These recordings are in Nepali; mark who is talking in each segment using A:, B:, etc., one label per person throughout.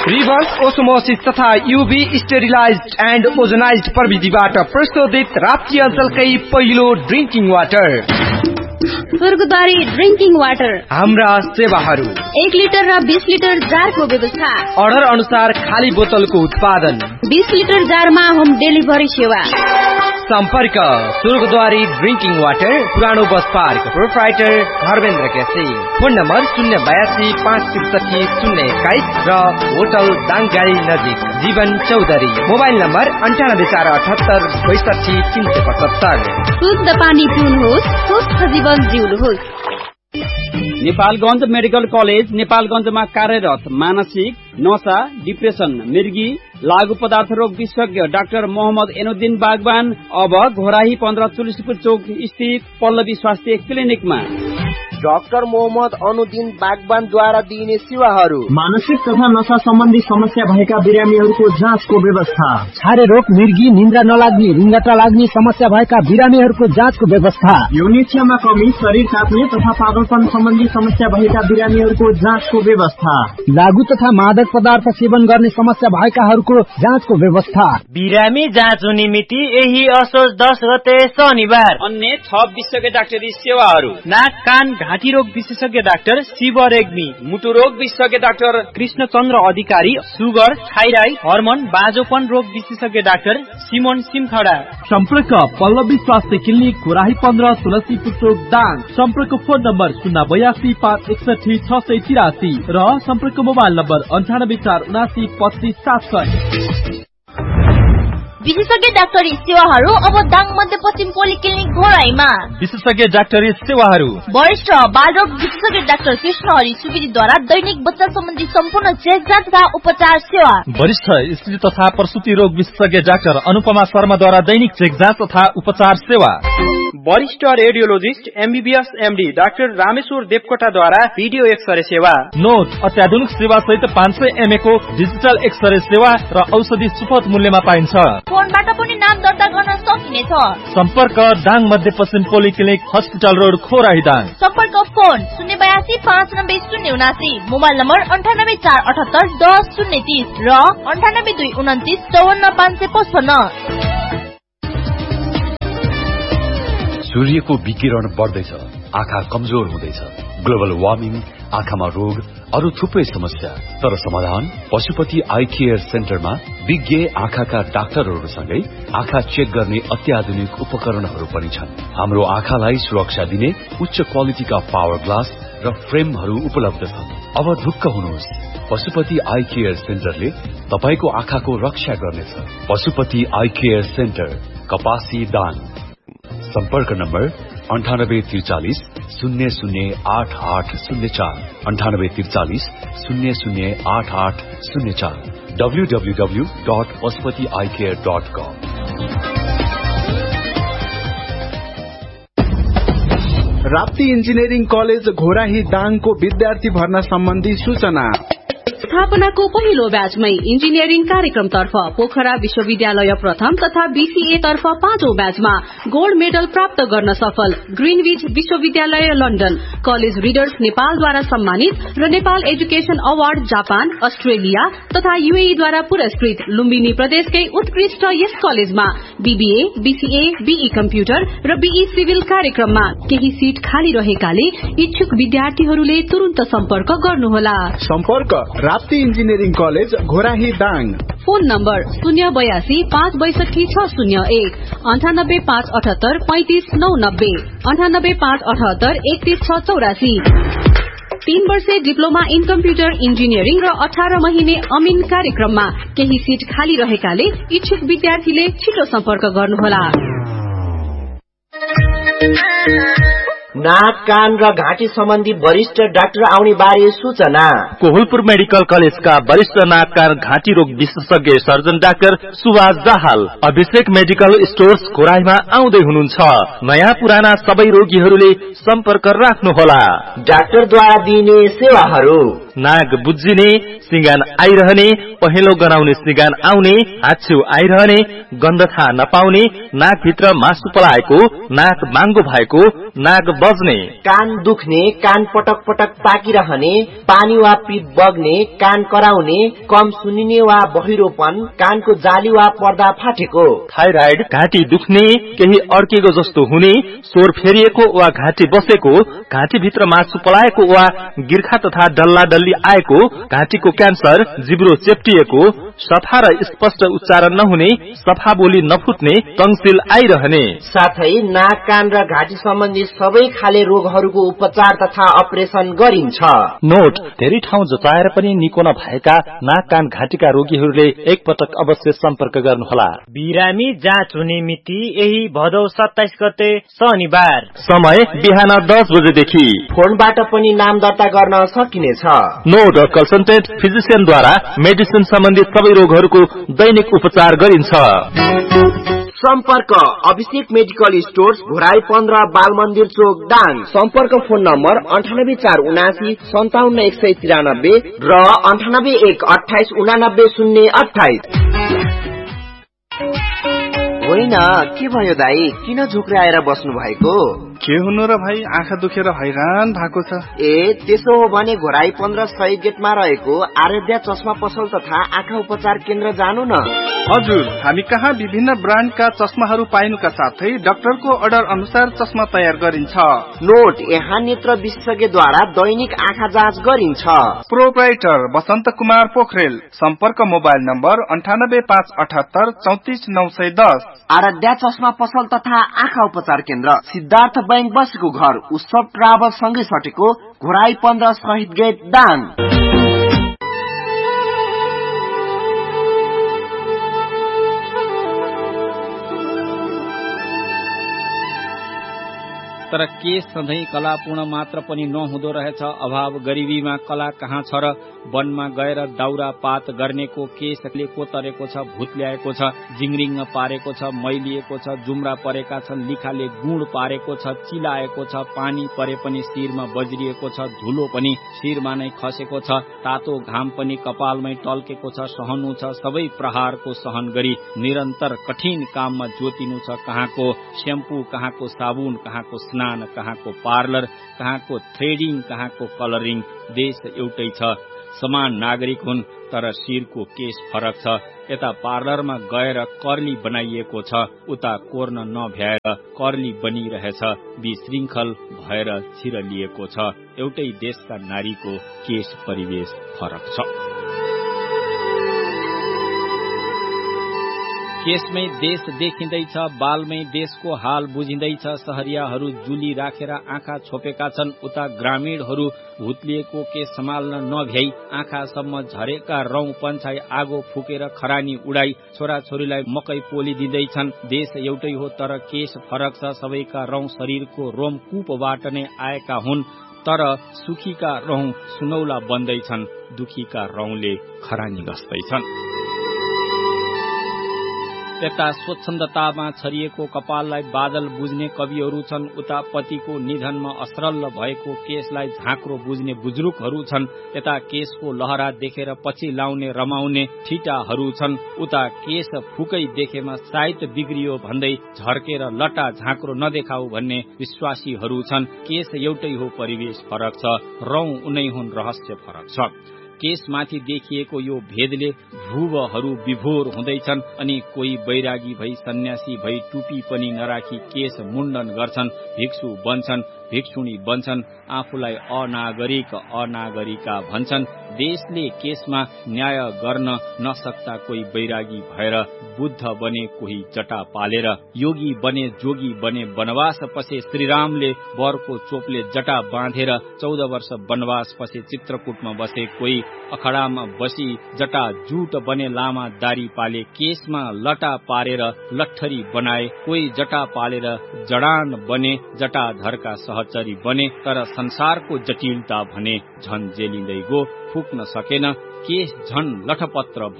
A: रिभर्स ओस्मोसिस तथा यूभी स्टेरिलाइज्ड एन्ड ओजोनाइज्ड प्रविधिबाट प्रशोधित राप्ती अञ्चलकै पहिलो ड्रिंकिङ वाटर
B: स्वर्गद्वारी ड्रिंकिङ वाटर।
A: हाम्रा सेवाहरू
B: 1 लिटर र 20 लिटर जारको व्यवस्था।
A: अर्डर अनुसार खाली बोतलको उत्पादन।
B: 20 लिटर जारमा होम डेलिभरी सेवा।
A: सम्पर्क स्वर्गद्वारी ड्रिंकिङ वाटर, पुरानो bus park, proprietor Dharmendra KC. Phone number 082 563 021 र होटल दाङगाडी नजिक जीवन चौधरी। Mobile number 9848 62 375।
B: शुद्ध पानी पिउनुहोस्, स्वस्थ जीवन जिउनुहोस्।
C: नेपालगञ्ज मेडिकल कलेज नेपालगञ्जमा कार्यरत मानसिक, नशा, डिप्रेसन, मृगी, लागू पदार्थ रोग विशेषज्ञ डाक्टर मोहम्मद एनुद्दिन बागवान अब घोराही 15 तुलसीपुर चौक स्थित पल्लवी स्वास्थ्य क्लिनिकमा।
D: डाक्टर मोहम्मद अनुद्दिन बागवानद्वारा दिइने सेवाहरू:
E: मानसिक तथा नशा सम्बन्धी समस्या भएका बिरामीहरूको जाँचको व्यवस्था,
F: छारे रोग, मृगी, निन्द्रा नलाग्ने, रिङ्गटा लाग्ने समस्या भएका बिरामीहरूको जाँचको व्यवस्था,
E: यौनिच्छामा कमी, शरीर काट्ने तथा पागलपन सम्बन्धी समस्या भएका बिरामीहरूको जाँचको व्यवस्था,
F: लागू तथा मादक पदार्थ सेवन गर्ने समस्या भएकाहरूको जाँचको व्यवस्था।
G: बिरामी जाँच हुने मिति यही असोज 10 गते शनिबार।
C: अन्य 6 विशेषज्ञ डाक्टरी सेवाहरू:
G: नाक कान घाँटी रोग विशेषज्ञ डाक्टर शिव रेग्मी,
C: मुटु रोग विशेषज्ञ डाक्टर
G: कृष्ण चन्द्र अधिकारी, सुगर, थाइराइड, हर्मोन, बाजोपन रोग विशेषज्ञ डाक्टर सिमोन सिमखडा।
H: सम्पर्क पल्लवी स्वास्थ्य क्लिनिक, घोराही 15 तुलसीपुर चौक दाङ। सम्पर्क फोन नम्बर 082 561 683 र सम्पर्क मोबाइल नम्बर 98 479 25 700।
B: विशेषज्ञ डाक्टरी सेवाहरू अब दाङ मध्यपश्चिम पोलिक्लिनिक घोराईमा।
H: विशेषज्ञ डाक्टरी सेवाहरू:
B: वरिष्ठ बालरोग विशेषज्ञ डाक्टर कृष्ण हरि सुवेदीद्वारा दैनिक बच्चा सम्बन्धी सम्पूर्ण चेक जाँच तथा उपचार सेवा।
H: वरिष्ठ स्त्री तथा प्रसूति रोग विशेषज्ञ डाक्टर अनुपमा शर्माद्वारा दैनिक चेक जाँच तथा उपचार सेवा।
G: वरिष्ठ radiologist MBBS MD doctor Rameshwar देवकोटाद्वारा video x-ray सेवा।
H: नोट अत्याधुनिक सेवा सहित 500 mA को डिजिटल एक्सरे सेवा र औषधि सुपथ मूल्यमा पाइन्छ।
B: फोनबाट पनि नाम दर्ता गर्न सकिनेछ।
H: सम्पर्क दाङ मध्यपश्चिम polyclinic, hospital road, Ghorahi Dang.
B: सम्पर्क फोन 082 590 079, मोबाइल नम्बर 98 478 10 030 र 98 229 54 555।
I: सूर्यको विकिरण बढ्दैछ, आँखा कमजोर हुँदैछ, ग्लोबल वार्मिङ, आँखामा रोग, अरू थुप्रै समस्या। तर समाधान पशुपति आई केयर सेन्टरमा विज्ञ आँखाका डाक्टरहरूसँगै आँखा चेक गर्ने अत्याधुनिक उपकरणहरू पनि छन्। हाम्रो आँखालाई सुरक्षा दिने उच्च क्वालिटीका पावर ग्लास र फ्रेमहरू उपलब्ध छन्। अब ढुक्क हुनुहोस्, पशुपति आई केयर सेन्टरले तपाईको आँखाको रक्षा गर्नेछ। पशुपति आई केयर सेन्टर, कपासी दाङ। सम्पर्क number 9843 008804, 9843 008804, www.pashupatieyecare.com।
J: Rapti engineering college Ghorahi दाङको विद्यार्थी भर्ना सम्बन्धी सूचना।
K: स्थापनाको पहिलो ब्याचमै इन्जिनियरिङ कार्यक्रम तर्फ पोखरा विश्वविद्यालय प्रथम तथा बीसीए तर्फ 5औं ब्याचमा गोल्ड मेडल प्राप्त गर्न सफल ग्रीनविच विश्वविद्यालय लन्डन, कलेज रिडर्स नेपालद्वारा सम्मानित र Nepal education award Japan, Australia तथा यूएई द्वारा पुरस्कृत लुम्बिनी प्रदेशकै उत्कृष्ट यस कलेजमा बीबीए, बीसीए, बीई कम्प्युटर र बीई सिभिल कार्यक्रममा केही सीट खाली रहेकाले इच्छुक विद्यार्थीहरूले तुरुन्त सम्पर्क गर्नुहोला।
J: सम्पर्क Rapti engineering college Ghorahi Dang.
K: Phone number 082 562 601, 98 578 35 990, 98 578 31 684। 3 वर्षे डिप्लोमा इन कम्प्युटर इन्जिनियरिङ र 18 महिने अमिन कार्यक्रममा केही सीट खाली रहेकाले इच्छुक विद्यार्थीले छिटो सम्पर्क गर्नुहोला।
D: नाक कान र घाँटी सम्बन्धी वरिष्ठ डाक्टर आउने बारे सूचना।
H: कोहलपुर मेडिकल कलेजका वरिष्ठ नाक कान घाँटी रोग विशेषज्ञ सर्जन डाक्टर सुभाष दाहाल अभिषेक मेडिकल स्टोर्स घोराईमा आउँदै हुनुहुन्छ। नयाँ पुराना सबै रोगीहरूले सम्पर्क राख्नुहोला।
D: डाक्टरद्वारा दिइने सेवाहरू:
H: नाक बुझिने, सिंगान आइरहने, पहेँलो गनाउने सिंगान आउने, हाच्छिउ आइरहने, गन्ध थाहा नपाउने, नाकभित्र मासु पलाएको, नाक माङ्गो भएको, नाक बज्ने,
D: कान दुख्ने, कान पटक पटक पाकिरहने, पानी वा पिप बग्ने, कान कराउने, कम सुनिने वा बहिरोपन, कानको जाली वा पर्दा फाटेको,
H: थाइराइड, घाँटी दुख्ने, केही अड्केको जस्तो हुने, स्वर फेरिएको वा घाँटी बसेको, घाँटी भित्र मासु पलाएको वा गिर्खा तथा डल्ला डल्ली आएको, घाँटीको क्यान्सर, जिब्रो चेप्टिएको, सफा र स्पष्ट उच्चारण नहुने, सफा बोली नफुट्ने, टङ्सिल आइरहने,
D: साथै नाक, कान र घाँटी सम्बन्धी सबै खाले रोगहरूको उपचार तथा अपरेसन गरिन्छ।
H: नोट, धेरै ठाउँ जताएर पनि निको नभएका नाक, कान, घाँटीका रोगीहरूले एकपटक अवश्य सम्पर्क गर्नुहोला।
G: बिरामी जाँच हुने मिति यही भदौ 27 गते शनिबार,
H: समय बिहान 10 बजेदेखि।
D: फोनबाट पनि नाम दर्ता गर्न सकिनेछ।
H: नोट, कन्सल्टेन्ट फिजिशियनद्वारा मेडिसिन सम्बन्धी सबै रोगहरूको दैनिक उपचार गरिन्छ।
D: सम्पर्क अभिषेक मेडिकल स्टोर्स, घोराई 15, बाल मन्दिर चोक, दाङ। सम्पर्क फोन नम्बर 9847 57193 र 9818289028। होइन, के भयो दाई, किन झुक्राएर बस्नु भएको?
J: के हुनु र भाइ, आँखा दुखेर हैरान भएको छ।
D: ए, त्यसो हो भने घोराई 15 सही गेटमा रहेको आराध्या चस्मा पसल तथा आँखा उपचार केन्द्र जानु न।
J: हजुर, हामी कहाँ विभिन्न ब्रान्डका चस्माहरू पाइनुका साथै डाक्टरको अर्डर अनुसार चस्मा तयार गरिन्छ।
D: नोट, यहाँ नेत्र विशेषज्ञद्वारा दैनिक आँखा जाँच गरिन्छ।
J: प्रोप्राइटर बसन्त कुमार पोखरेल। सम्पर्क मोबाइल नम्बर 98578 34910।
D: आराध्या चस्मा पसल तथा आँखा उपचार केन्द्र, सिद्धार्थ बैंक बसेको घर, उत्सव ट्राभल सँगै सटेको, घोराई 15 शहीद गेट, दाङ।
C: तर केस सधैँ कलापूर्ण मात्र पनि नहुँदो रहेछ। अभाव गरिबीमा कला कहाँ छ र? वनमा गएर दाउरा पात गर्नेको केसले कोतरेको छ, भूत ल्याएको छ, जिङरिङ पारेको छ, मैलिएको छ, जुम्रा परेका छन्, लिखाले गुण पारेको छ, चिलाएको छ, पानी परे पनि शिरमा बज्रिएको छ, धुलो पनि शिरमा नै खसेको छ, तातो घाम पनि कपालमै टल्केको छ, सहनु छ सबै प्रहारको सहन गरी निरन्तर कठिन काममा जोतिनु छ। कहाँको स्याम्पू, कहाँको साबुन, कहाँको स्नान, कहाँको पार्लर, कहाँको थ्रेडिङ, कहाँको कलरिङ। देश एउटै छ, समान नागरिक हुन्, तर शिरको केस फरक छ। यता पार्लरमा गएर कर्ली बनाइएको छ, उता कोर्न नभ्याएर कर्ली बनिरहेछ, विशृङ्खल भएर छिरलिएको छ। एउटै देशका नारीको केस परिवेश फरक छ। केसमै देश देखिँदैछ, बालमै देशको हाल बुझिँदैछ। सहरियाहरू जुली राखेर आँखा छोपेका छन्, उता ग्रामीणहरू भुत्लिएको केस सम्हाल्न नभ्याई आँखासम्म झरेका रौं पन्छाई आगो फुकेर खरानी उडाई छोराछोरीलाई मकै पोली दिँदैछन्। देश एउटै हो, तर केस फरक छ। सबैका रौं शरीरको रोमकूपबाट नै आएका हुन्, तर सुखीका रौं सुनौला बन्दैछन्, दुखीका रौंले खरानी घस्दैछन्। यता स्वच्छन्दतामा छरिएको कपाललाई बादल बुझ्ने कविहरू छन्, उता पतिको निधनमा असरल्ल भएको केसलाई झाँक्रो बुझ्ने बुजुर्गहरू छन्। यता केसको लहरा देखेर पछि लाउने रमाउने ठिटाहरू छन्, उता केस फुकै देखेमा सायद बिग्रियो भन्दै झर्केर लटा झाँक्रो नदेखाऊ भन्ने विश्वासीहरू छन्। केस एउटै हो, परिवेश फरक छ, रौं उनै हुन्, रहस्य फरक छ। केसमाथि देखिएको यो भेदले भुवहरू विभोर हुँदैछन्, अनि कोही बैरागी भई सन्यासी भई टुपी पनि नराखी केस मुण्डन गर्छन्, भिक्षु बन्छन्, भिक्षुणी बन्छन्, आफूलाई अनागरिका भन्छन्। देशले केसमा न्याय गर्न नसक्ता कोही बैरागी भएर बुद्ध बने, कोही जटा पालेर योगी बने, जोगी बने, वनवास पसे श्रीरामले वरको चोपले जटा बाँधेर 14 वर्ष वनवास पसे चित्रकूटमा बसे, कोही अखडामा बसी जटा जुट बने, लामा दारी पाले, केसमा लटा पारेर लट्ठरी बनाए, कोही जटा पालेर जडान बने, जटाधरका सहचरी बने। तर संसारको जटिलता भने झन जेलिँदै गो, फुक्न सकेन, केस झन लठपत्र भो,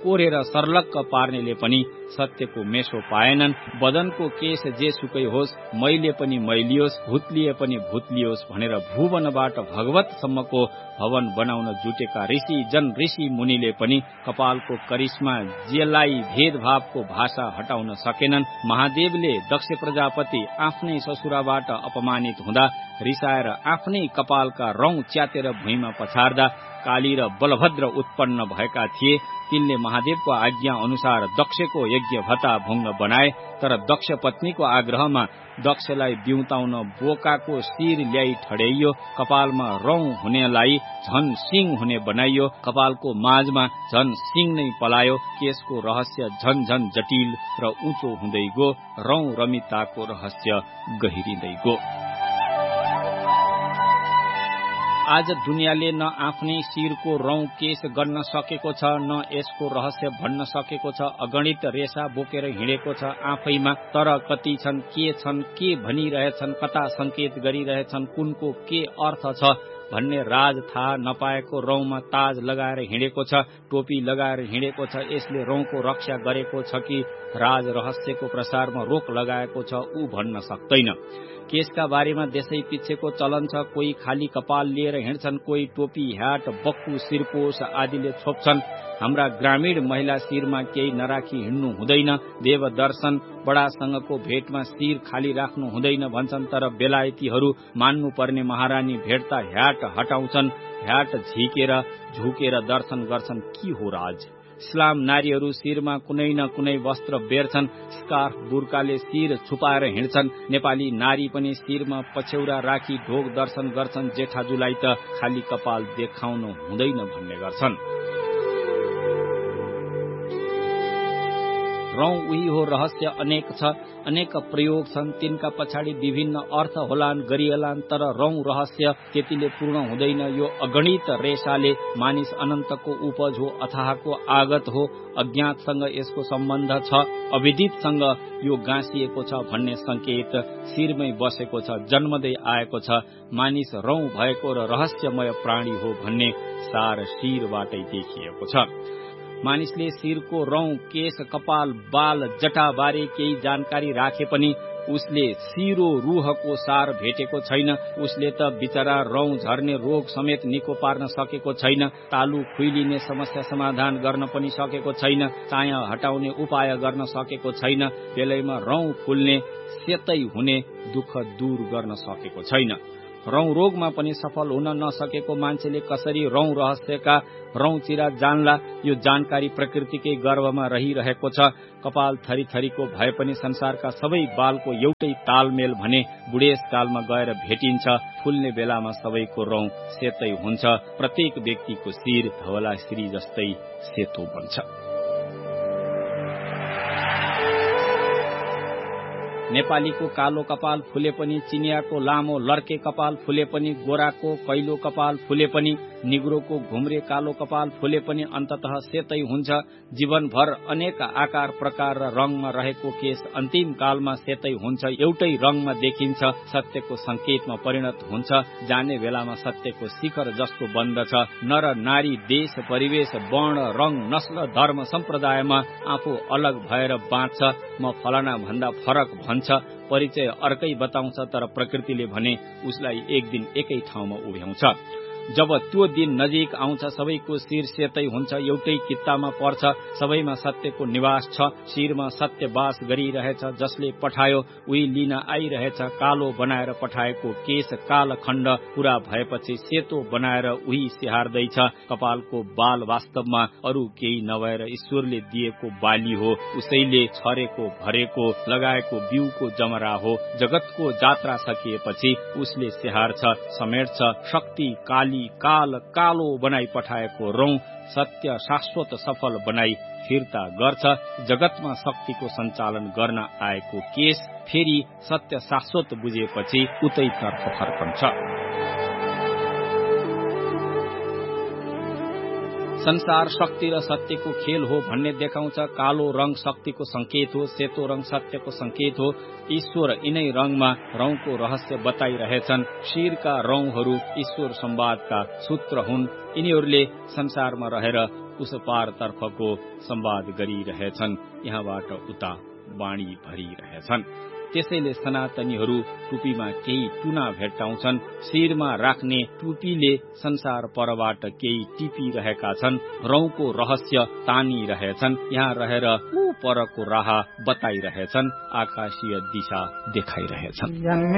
C: कोरेर सर्लक्क पार्नेले पनि सत्यको मेसो पाएनन्। बदनको केश जे सुकै होस्, मैले पनि मैलियोस्, भुत्लिए पनि भुत्लियोस् भनेर भुवनबाट भगवतसम्मको भवन बनाउन जुटेका ऋषि जन ऋषि मुनिले पनि कपालको करिश्मा जेलाई भेदभावको भाषा हटाउन सकेनन्। महादेवले दक्ष प्रजापति आफ्नै ससुराबाट अपमानित हुँदा रिसाएर आफ्नै कपालका रौं च्यातेर भुइँमा पछार्दा काली र बलभद्र उत्पन्न भएका थिए। तिनले महादेवको आज्ञा अनुसार दक्षको यज्ञ भत्ता भङ्ग बनाए। तर दक्ष पत्नीको आग्रहमा दक्षलाई बिउताउन बोकाको शिर ल्याई ठड्याइयो। कपालमा रौं हुनेलाई झन सिंह हुने बनाइयो। कपालको माझमा झन सिंह नै पलायो। केशको रहस्य झन झन जटिल र उँचो हुँदै गयो। रौं रमिताको रहस्य गहिरिँदै गयो। आज दुनियाँले न आफ्नै शिरको रौं केश गर्न सकेको छ, न यसको रहस्य भन्न सकेको छ। अगणित रेशा बोकेर हिँडेको छ आफैमा, तर कति छन्, के भनिरहेछन्, कता संकेत गरिरहेछन्, कुनको के अर्थ छ भन्ने राज थाहा नपाएको रौंमा ताज लगाएर हिँडेको छ, टोपी लगाएर हिँडेको छ। यसले रौंको रक्षा गरेको छ कि राज रहस्यको प्रसारमा रोक लगाएको छ, ऊ भन्न सक्दैन। केशका बारेमा देशै पिछेको चलन छ। कोही खाली कपाल लिएर हिँड्छन्, कोही टोपी, ह्याट, बक्कु, शिरपोस आदिले छोप्छन्। हाम्रा ग्रामीण महिला शिरमा केही नराखी हिँड्नु हुँदैन। देव दर्शन बडासँगको भेटमा शिर खाली राख्नु हुँदैन भन्छन्, तर बेलायतीहरू मान्नुपर्ने महारानी भेट्दा ह्याट हटाउँछन्। ह्याट झुकेर दर्शन गर्छन्। के हो राज? इस्लाम नारीहरू शिरमा कुनै न कुनै वस्त्र बेर्छन्। स्कार्फ बुर्काले शिर छुपाएर हिँड्छन्। नेपाली नारी पनि शिरमा पछ्यौरा राखी ढोग दर्शन गर्छन्। जेठाजुलाई त खाली कपाल देखाउनु हुँदैन भन्ने गर्छन्। रौं उही हो, रहस्य अनेक छ, अनेक प्रयोग छन्, तिनका पछाडि विभिन्न अर्थ होलान्, गरिएलान्, तर रौं रहस्य त्यतिले पूर्ण हुँदैन। यो अगणित रेशाले मानिस अनन्तको उपज हो, अथाहको आगत हो। अज्ञातसँग यसको सम्बन्ध छ, अविदितसँग यो गाँसिएको छ भन्ने संकेत शिरमै बसेको छ, जन्मदै आएको छ। मानिस रौं भएको र रहस्यमय प्राणी हो भन्ने सार शिरबाटै देखिएको छ। मानिसले शिरको रौं, केश, कपाल, बाल, जटा बारे केही जानकारी राखे पनि उसले शिरो रूहको सार भेटेको छैन। उसले त बिचरा रौं झर्ने रोग समेत निको पार्न सकेको छैन। तालु खुइलिने समस्या समाधान गर्न पनि सकेको छैन। चाया हटाउने उपाय गर्न सकेको छैन। बेलैमा रौं फुल्ने, सेतै हुने दुःख दूर गर्न सकेको छैन। रौं रोगमा पनि सफल हुन नसकेको मान्छेले कसरी रौं रहस्यका रौं चिरा जान्ला? यो जानकारी प्रकृतिकै गर्भमा रहिरहेको छ। कपाल थरीथरीको भए पनि संसारका सबै बालको एउटै तालमेल भने बुढेसकालमा गएर भेटिन्छ। फुल्ने बेलामा सबैको रौं सेतै हुन्छ। प्रत्येक व्यक्तिको शिर धवलाश्री जस्तै सेतो बन्छ। नेपालीको कालो कपाल फुले पनि, चिनियाको लामो लर्के कपाल फुले पनि, गोराको कैलो कपाल फुले पनि, निग्रोको घुम्रे कालो कपाल फुले पनि अन्ततः सेतै हुन्छ। जीवनभर अनेक आकार प्रकार र रंगमा रहेको केश अन्तिम कालमा सेतै हुन्छ, एउटै रंगमा देखिन्छ, सत्यको संकेतमा परिणत हुन्छ। जाने बेलामा सत्यको शिखर जस्तो बन्दछ। नर नारी, देश, परिवेश, वर्ण, रंग, नस्ल, धर्म, सम्प्रदायमा आफू अलग भएर बाँच्छ। म फलाना भन्दा फरक भन्छ। परिचय अर्कै बताउँछ, तर प्रकृतिले भने उसलाई एक दिन एकै ठाउँमा उभ्याउँछ। जब त्यो दिन नजिक आउँछ, सबैको शिर सेतै हुन्छ, एउटै कित्तामा पर्छ, सबैमा सत्यको निवास छ। शिरमा सत्य बास गरिरहेछ। जसले पठायो उही लिन आइरहेछ। कालो बनाएर पठाएको केश कालखण्ड पूरा भएपछि सेतो बनाएर उही स्याहार्दैछ। कपालको बाल वास्तवमा अरू केही नभएर ईश्वरले दिएको बाली हो। उसैले छरेको, भरेको, लगाएको बिउको जमरा हो। जगतको जात्रा सकिएपछि उसले स्याहार्छ, समेट्छ। शक्ति काल कालो बनाई पठाएको रौं सत्य शाश्वत सफल बनाई फिर्ता गर्छ। जगतमा शक्तिको सञ्चालन गर्न आएको केश फेरि सत्य शाश्वत बुझेपछि उतैतर्फ फर्कन्छ। संसार शक्ति र सत्यको खेल हो भन्ने देखाउँछ। कालो रंग शक्तिको संकेत हो, सेतो रंग सत्यको संकेत हो। ईश्वर यिनै रंगमा रौंको रहस्य बताइरहेछन्। शिरका रौंहरू ईश्वर संवादका सूत्र हुन्। यिनीहरूले संसारमा रहेर उस पार तर्फको संवाद गरिरहेछन्। यहाँबाट उता वाणी भरिरहेछन्। त्यसैले सनातनीहरू टुपीमा केही टुना भेट्टाउँछन्। शिरमा राख्ने टुपीले संसार परबाट केही टिपिरहेका छन्। रौंको रहस्य तानिरहेछन्। यहाँ रहेर परको राह बताइरहेछन्। आकाशीय दिशा देखाइरहेछन्।